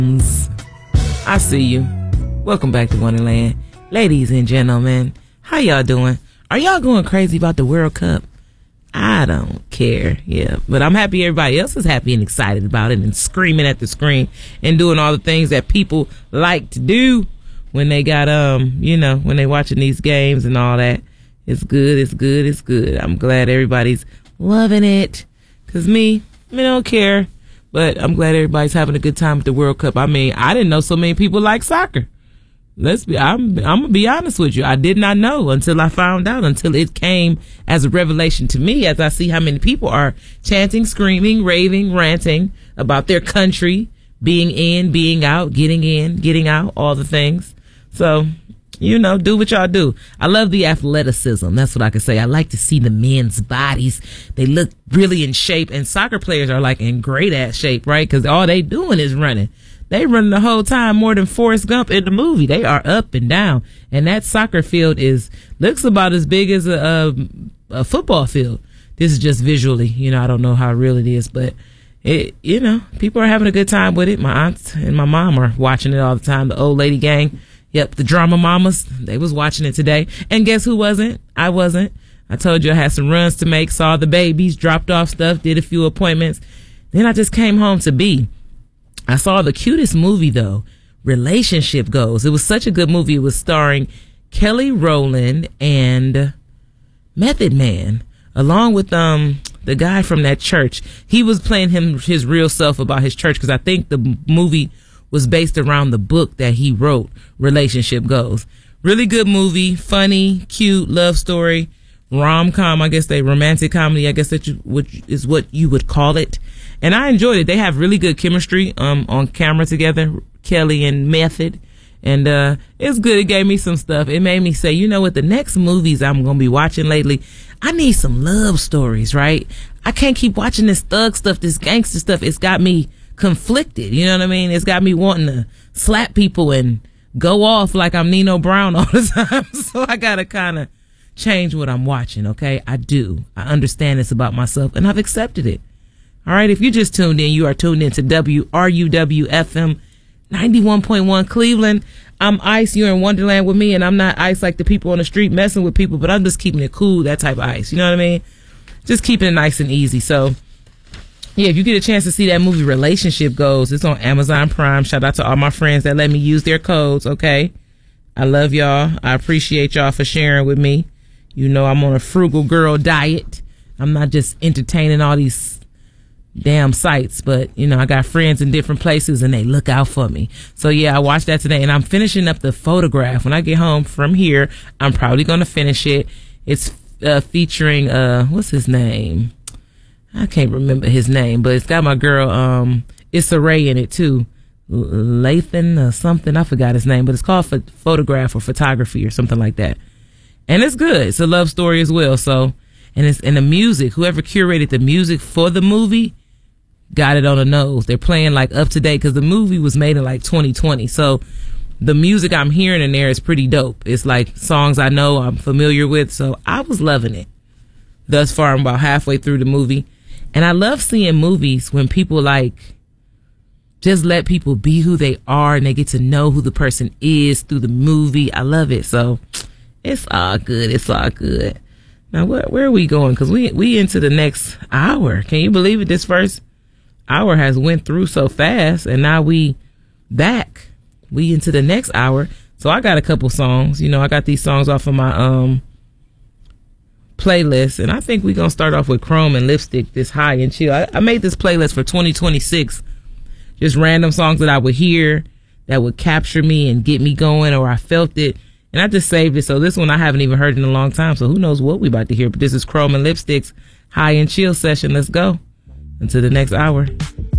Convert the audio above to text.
I see you. Welcome back to Wonderland. Ladies and gentlemen, how y'all doing? Are y'all going crazy about the World Cup? I don't care. Yeah, but I'm happy everybody else is happy and excited about it and screaming at the screen and doing all the things that people like to do when they got, when they watching these games and all that. It's good. It's good. It's good. I'm glad everybody's loving it. Cause I don't care, but I'm glad everybody's having a good time at the World Cup. I mean, I didn't know so many people like soccer. I'm gonna be honest with you. I did not know until I found out, until it came as a revelation to me, as I see how many people are chanting, screaming, raving, ranting about their country, being in, being out, getting in, getting out, all the things. So, do what y'all do. I love the athleticism. That's what I can say. I like to see the men's bodies. They look really in shape, and soccer players are like in great ass shape, right? Cause all they doing is running. They running the whole time more than Forrest Gump in the movie. They are up and down. And that soccer field looks about as big as a football field. This is just visually, I don't know how real it is, but people are having a good time with it. My aunt and my mom are watching it all the time. The old lady gang. Yep. The drama mamas. They was watching it today. And guess who wasn't? I wasn't. I told you I had some runs to make, saw the babies, dropped off stuff, did a few appointments. Then I just came home to be. I saw the cutest movie, though, Relationship Goals. It was such a good movie. It was starring Kelly Rowland and Method Man, along with the guy from that church. He was playing his real self about his church, because I think the movie was based around the book that he wrote, Relationship Goals. Really good movie, funny, cute, love story, rom-com, I guess romantic comedy, I guess that is what you would call it. And I enjoyed it. They have really good chemistry on camera together, Kelly and Method. And it's good. It gave me some stuff. It made me say, what, the next movies I'm going to be watching lately, I need some love stories, right? I can't keep watching this thug stuff, this gangster stuff. It's got me conflicted. You know what I mean? It's got me wanting to slap people and go off like I'm Nino Brown all the time. So I got to kind of change what I'm watching, okay? I do. I understand this about myself, and I've accepted it. All right, if you just tuned in, you are tuned in to WRUW-FM 91.1 Cleveland. I'm Ice. You're in Wonderland with me, and I'm not Ice like the people on the street messing with people, but I'm just keeping it cool, that type of Ice. You know what I mean? Just keeping it nice and easy. So, yeah, if you get a chance to see that movie Relationship Goals, it's on Amazon Prime. Shout out to all my friends that let me use their codes, okay? I love y'all. I appreciate y'all for sharing with me. I'm on a frugal girl diet. I'm not just entertaining all these damn sites, but I got friends in different places and they look out for me. So yeah, I watched that today, and I'm finishing up The Photograph. When I get home from here, I'm probably going to finish it. It's featuring what's his name? I can't remember his name, but it's got my girl Issa Rae in it too. Lathan or something, I forgot his name, but it's called Photograph or Photography or something like that. And it's good. It's a love story as well. So, and the music, whoever curated the music for the movie got it on the nose. They're playing like up to date, because the movie was made in like 2020. So the music I'm hearing in there is pretty dope. It's like songs I know, I'm familiar with. So I was loving it. Thus far, I'm about halfway through the movie. And I love seeing movies when people just let people be who they are and they get to know who the person is through the movie. I love it. So it's all good. It's all good. Now, where are we going? Because we into the next hour. Can you believe it? This first hour has went through so fast, and now we back. We into the next hour. So I got a couple songs. I got these songs off of my playlist, and I think we're going to start off with Chrome and Lipstick, this High and Chill. I made this playlist for 2026. Just random songs that I would hear that would capture me and get me going, or I felt it. And I just saved it. So this one I haven't even heard in a long time. So who knows what we about to hear. But this is Chrome and Lipstick's High and Chill session. Let's go until the next hour.